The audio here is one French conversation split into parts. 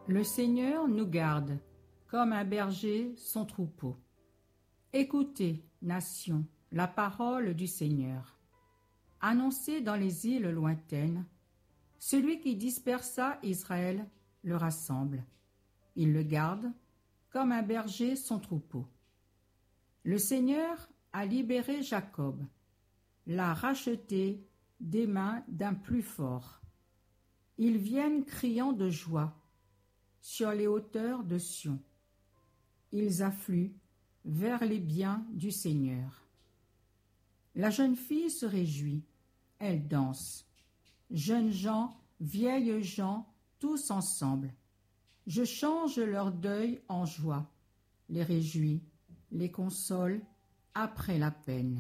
Le Seigneur nous garde, comme un berger son troupeau. Écoutez, nations, la parole du Seigneur. Annoncez dans les îles lointaines, celui qui dispersa Israël le rassemble. Il le garde, comme un berger son troupeau. Le Seigneur a libéré Jacob, l'a racheté des mains d'un plus fort. Ils viennent criant de joie sur les hauteurs de Sion. Ils affluent vers les biens du Seigneur. La jeune fille se réjouit, elle danse. Jeunes gens, vieilles gens, tous ensemble. Je change leur deuil en joie, les réjouis, les console après la peine.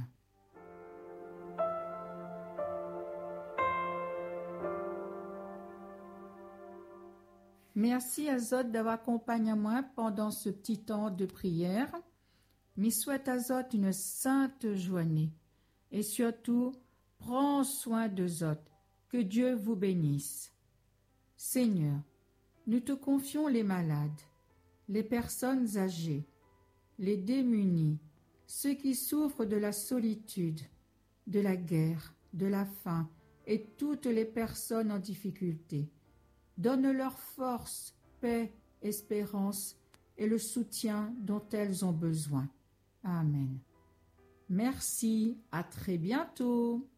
Merci Azot d'avoir accompagné moi pendant ce petit temps de prière. Mais souhaite Azot une sainte journée. Et surtout, prends soin de Zot. Que Dieu vous bénisse. Seigneur, nous te confions les malades, les personnes âgées, les démunis, ceux qui souffrent de la solitude, de la guerre, de la faim et toutes les personnes en difficulté. Donne-leur force, paix, espérance et le soutien dont elles ont besoin. Amen. Merci, à très bientôt.